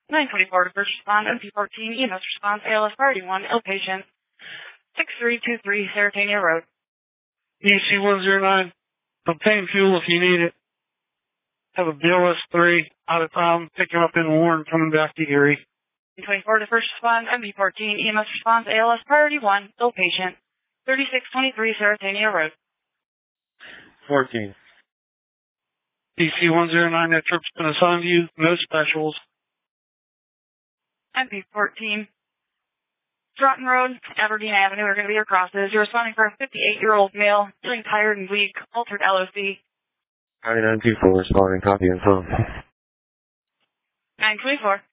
924 to first respond, MP14, EMS response, ALS priority 1, ill patient, 6323 Saratania Road. EC109, obtain fuel if you need it. Have a BLS-3 out of town, picking up in Warren, coming back to Erie. 924 to first respond, MP14, EMS response, ALS priority 1, ill patient, 3623 Saratania Road. 14. EC109, that trip's been assigned to you, no specials. MP14, Stratton Road, Aberdeen Avenue are going to be your crosses. You're responding for a 58-year-old male, feeling tired and weak, altered LOC. County 924, responding, copy and phone. 924.